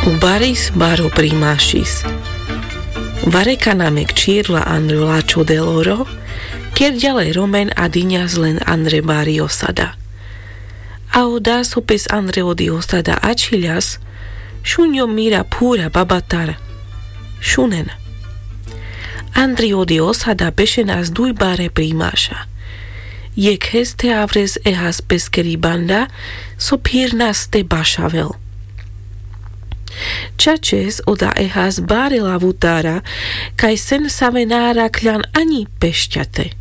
Baris baro primašis. Varekaname kčírla Andro Lačo deloro, kier ďalej Romen a Diňas len Andre bari osada. A odá sopes Andre odi osada ačiľas, šuňo mira púra babatar, šunen. Andri odi osada beše nás dujbare primáša. Jek heste avres ehas peskeri banda, sopír nás te bašavel. Čačes oda ehas bare lavutára, kaj sen savenára kľan ani pešťate.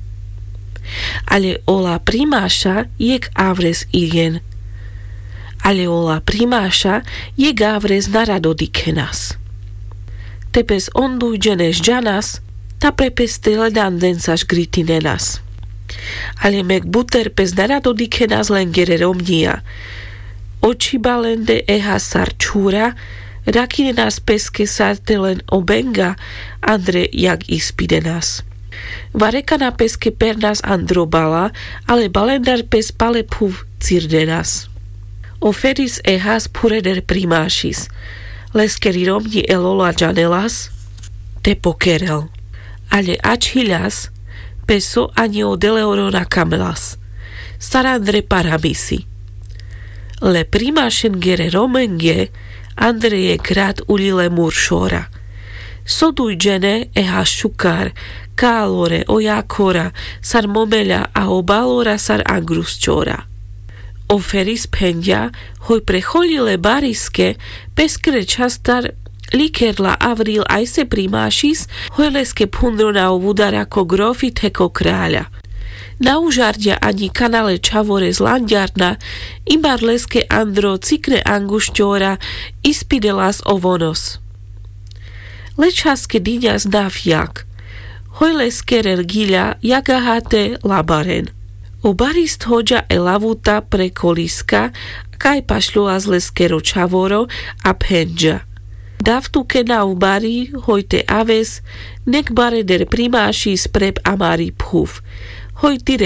Ale ola primáša jek avres irien. Ale ola primáša jek avres naradodike nás. Tepes ondujđeneš džanas, ta prepeste ledan densaš gritine nas. Ale mek buter pes naradodike nás len gere romnija. Oči balende eha sarčúra, rakine nás peske sarte len obenga, Andre jak ispide nás. Vareka na peske per nás androbala, ale balendar pes palepuv cirde nás. Oferis ehas pureder primášis, leskeri romni elola džanelas, te pokerel. Ale ačilas, peso ani o deleorona kamelas, sarandre paramisi. Le primášen gere romenge, Andreje krát ulile muršora. Sodujđene eha šukar, kálore ojakora, sar momela a obalora sar angrusčora. Oferis pendia, hoj preholile bariske, peskre častar likerla avril aj se primášis, hojleske pundrona ovudara ko grofi teko kráľa. Na užardia ani kanale čavore z landiarna, imbar leske Andro cikne angušťora, ispidelas ovonos. Lečaske diňas nafjak, hojleske relgila jagahate labaren. Obarist hoďa elavuta pre koliska, kaj pašľula z leskero čavoro a pendža. Davtuke na ubari, hojte aves, nek bare der primáši sprep amari pchuf. Hoj ty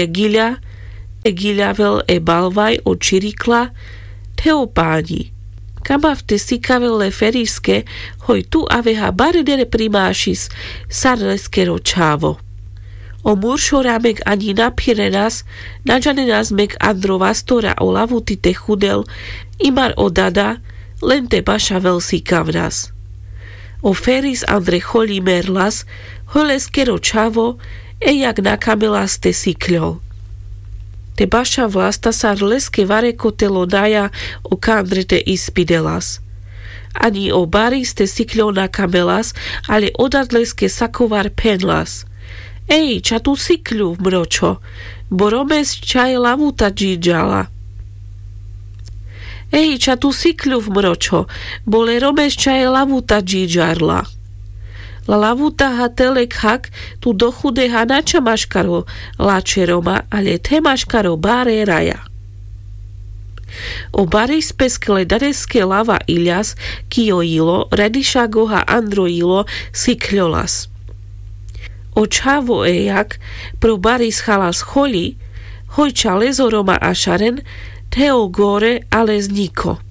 regila vel e balvaj o čirikla, teo páni. Kamav te sikavel le feriske, hoj tu aveha baredere primášis, sarleskero čavo. O muršoramek ani napire nás, nađane nás mek androvastora o lavuti te chudel, imar odada, len te baša vel sikav nás. O feris Andre choli merlas, hojleskero čavo, jak na kamelas te sikľol. Te baša vlasta sar leske vareko telo daja o kandre te ispidelas. Ani o baris te sikľol na kamelas, ale odadleske sakovar penlas. Ča tu sikľu, mročo, boromes čaj lavuta džidžala. Ča tu sikľu, mročo, bole romes čaj lavuta džidžarla. La lavuta hatelek hak tu dochude hanača maškaro lačeroma, ale te maškaro bare raja. O baris peskele dareske lava iľas, kio ilo, radiša goha andro ilo, sikľolas. O čavo jak, pro baris halas choli, hojča lezoroma ašaren, teo gore, ale zniko.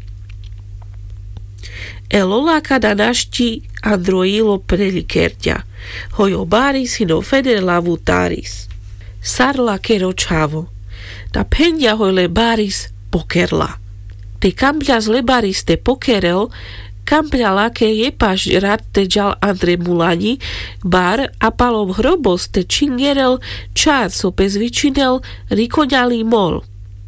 Elola kada našti androilo prelikerťa, hojo baris hino feder lavutaris. Sarla kero čavo, ta pendia hojle baris pokerla. Te kambľa zle baris te pokerel, kambľa lake jepaš rad te džal Andre mulani, bar a palom hrobos te čingerel čár so bezvičinel rikoňali mol.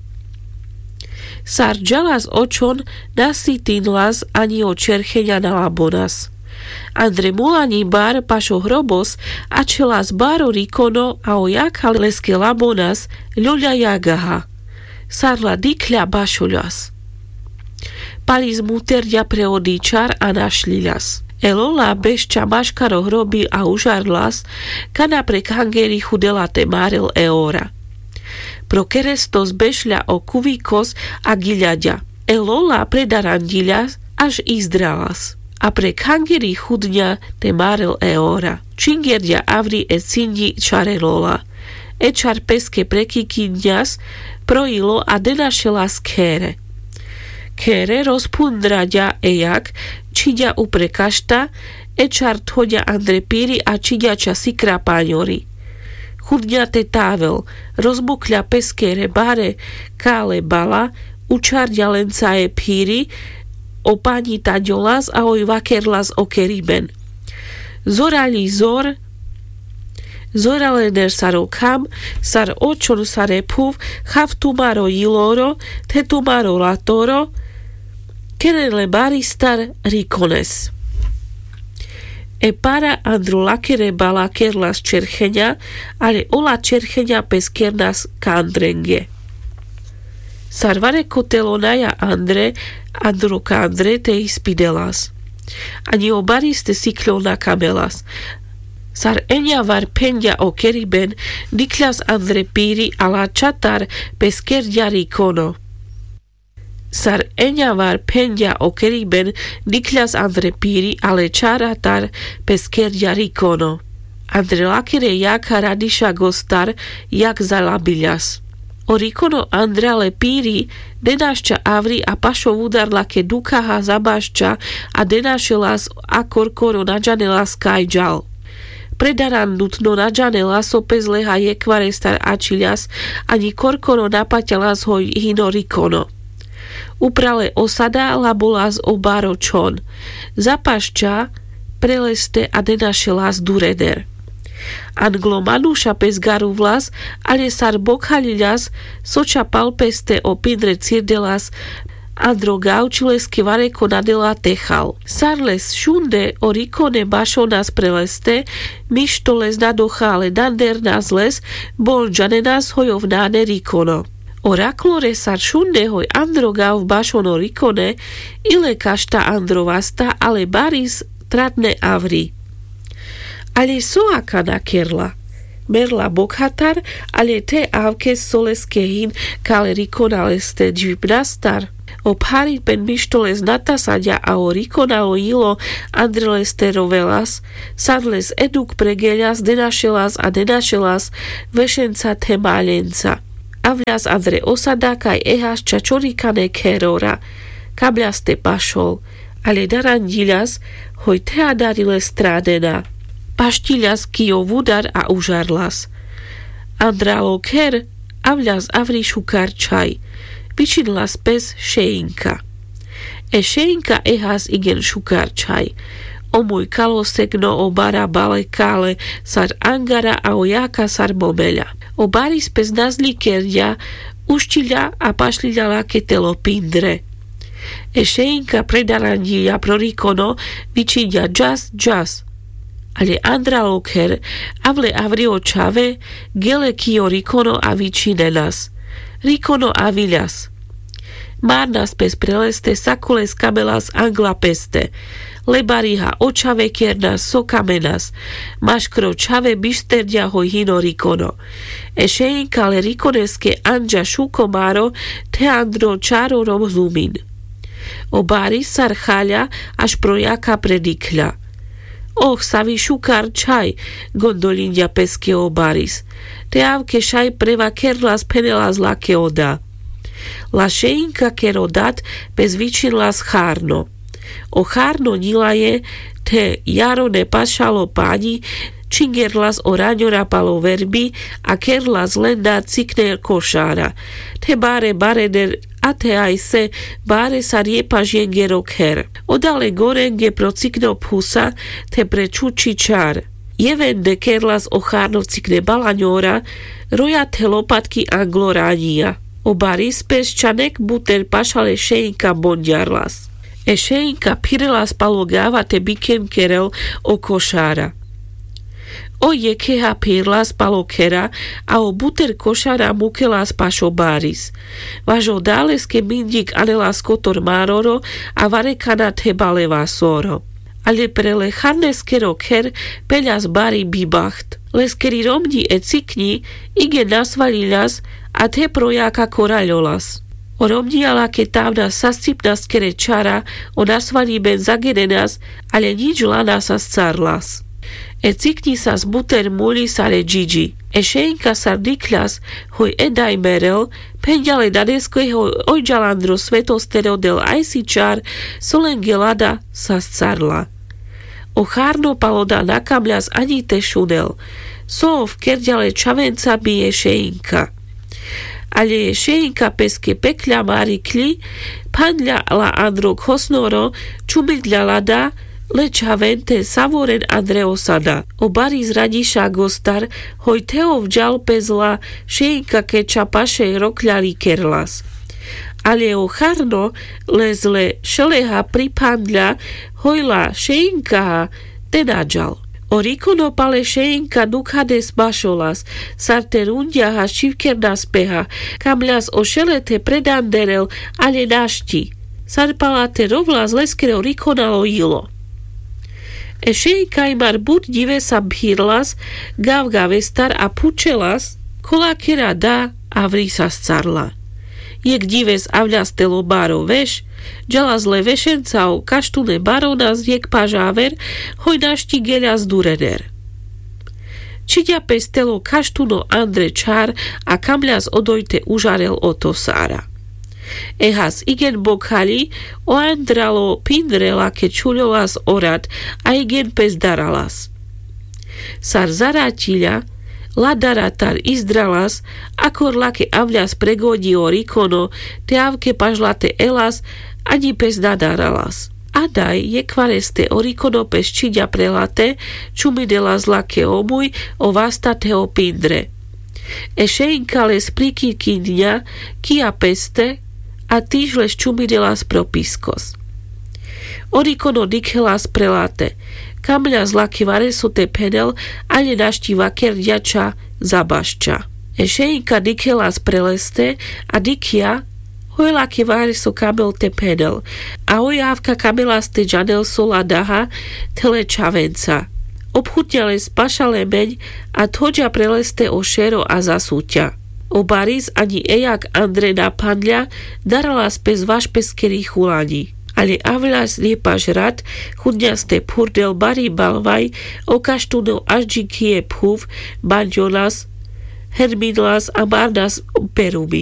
Sar džalas očon nasitinlas ani o čercheňa na labonas. Andre mulani bar pašo hrobos a čelas baro rikono a o jaka leske labonas ľuľa jagaha. Sarla dikľa bašoľas. Palis muterďa preodičar a našlilas. Elola bešča maškaro hrobi a užarlas, kana pre kangeri chudela te marel eora. Pro kerestos bešľa o kuvikos a giľaďa. Elola predarandiľa až izdralas. A pre kangeri chudňa te marel eora. Čingerďa avri e cindi čarelola. Ečar peske prekikidňas projilo a denašela skére. kere rozpundraďa ejak, čidia upre kašta, ečart hoďa andre píri a čidiača sikra páňori. Chudňate tável, rozbukľa peskere bare, kále bala, učarďa lencaje píri, opáni taďolas a oj vakerlas okeriben. Zorali zor, zoralener sarokam, sar očon sarepuv, haftumaro iloro, tetumaro latoro, kerele baristar rikones. E para andro lakere bala kerlas čercheňa, ale ola čercheňa pes kernas kandrenge. Sarvare kotelonaja andre, andro kandre te ispidelas. Ani obariste siklona kamelas. Sar enya var pendia o keriben, niklas andre piri ala čatar pes kerdia rikono. Sar enya var pendia o keriben, niklas andre piri ale čaratar pes kerdia rikono. Andre lakere jaka radiša gostar, jak zalabiljas. Orikono Andrale píri, denášťa avri a pašo udarla ke dukaha zabášťa a denášelas a korkoro nadžanelas kajďal. Predaran nutno nadžanelas opezleha jekvare star ačiľas ani korkoro napaťalas hoj hino rikono. Uprale osada labolas obáro čon. Zapašťa preleste a denášelas dureder. Anglo manúša pes garu vlas, ale sar bokhalilas, soča palpeste o pindre cirdelas, andro gaučileske vareko nadela techal. Sarles šunde o rikone bašonas preleste, mištoles nadochale dander nás les, bol džanenas hojovnáne rikono. Oraklore sar šunde hoj andro gav bašono rikone, ile kašta andro vasta, ale baris tratne avri. Ale soaka nakerla. Merla bokhatar, ale te avke soleske hin kale rikonaleste džibnastar. Obhari pen mištoles natasaďa a o rikonalo ilo andreleste rovelas, sadles eduk pregeľas, denašelas a denašelas, vešenca te malenca. Avľas andre osada kaj ehas čačorikane kerora. Kabľaste pašol, ale darandilas, hoj teadarile strádena. Paštiľas kijo vudar a užarlas. Andralo ker, avľas avri šukar čaj. Vyčinlas pes šejinka. E šejinka ehas igen šukar čaj. O môj kalosegno o bara bale kále sar angara a o jaka sar momeľa. O baris pes nazli kerdia, uštiľa a pašliľala ketelo pindre. E šejinka predarandila prorikono, vyčinia jazz. Ale Andralo ker, avle avrio čave, gele kio rikono a vyčinenas. Rikono aviľas. Márnas pes preleste, sakules kamelas angla peste. Lebariha očave kernas sokamenas. Maškro čave bišterdia hoj hino rikono. Ešeinka le rikoneske anđa šukomaro te andro čaro rozumin. Obari sarchalja až projaka predikľa. Och, savi šukar čaj, gondolindia peske obaris. Te avke šaj preva kerlas penelas lake oda. La šeinka kerodat bez vyčinlas chárno. O chárno nilaje te jaro ne pašalo páni, čingerlas o raňora palo verbi a kerlas lenda cikne košára. Te bare der a te aj se bare sa riepa žengero ker. Odale gorenge pro cikno phusa te prečuči čar. Jeven de kerlas o chárno cikne balaňora, roja te lopatky anglo ránia. O baris pes čanek buter pašale šeinka bondiarlas. E šeinka pirelas palogáva te biken kerel o košára. O jekeha pirlas palokera a o buter košara mukelas pašo baris. Važo dáleske mindik anelas kotor maroro a varekana tebaleva soro. Ale prele charneskero ker peľas bari bibacht. Leskeri romni e cikni ige nasvalilas a te projaka koraľolas. O romniala ke távna sascipna skere čara o nasvali ben zagenenas, ale nič lana sa scarlas. E ciknisas buter mulisare Gigi. E šeinkasar diklas hoj edai merel, penjale daneskoeho ojjalandro svetostero del aisičar solengelada sascarla. O charno paloda nakamľas ani te šunel. So v kerďale čavenca bije šeinka. Ale je šeinka peske pekľa marikli, panľa la andro kosnoro, čumidľa lada, lečavente savoren Andreosada. O bari zradiša gostar, hoj teo vďal pezla, šeinka keča paše rokľali kerlas. Ale o charno lezle šeleha pripandľa, hojla šeinka tenadžal. O rikono pale šeinka dukades bašolas, sarte rundiaha šivkerna speha, kamľas o šelete predanderel, ale našti. Sarpalate rovla z leskero rikonalo ilo. E šeinka imar bud dive sa bhirlas, gavga vestar a pučelas, kolakera da avri sa scarla. Jek dives avľastelo baro veš, džala zle vešencao kaštune baronas jek pažáver, hoj našti geľa zdurener. Čiďa pestelo kaštuno Andre čár a kamľas odojte užarel otosára. Ehas igen bokhali o Andralo pindrela ke čuľolas orad a igen pezdaralas. Sar zarátiľa, ladaratar izdralas, akor lake avľas pregodi o rikono, te avke pažlate elas, ani pes nadaralas. Adaj je kvareste o rikono pes čiďa prelate, čumidelas lake omuj o vastateo pindre. E šeinka les prikikinja, kia peste, a týžles čumidelas propiskos. Orikono dikhelas prelate, kamľa zlaky varesote penel, ale našti vaker ďača zabašča. E šeinka dikhelas preleste a dikia hojlake vareso kamel te penel, a ojávka kamelaste džanel sola daha tele čavenca. Obchutňale spašale meň a thodža preleste o šero a zasúťa. O baris ani ejak Andre napadľa, darala spes vaš peskeri chulani. Ale avľas liepaž rad, chudňaste purdel bari balvaj, okaštuno až džikie phuv, bandjonas, hermidlas a marnas perumi.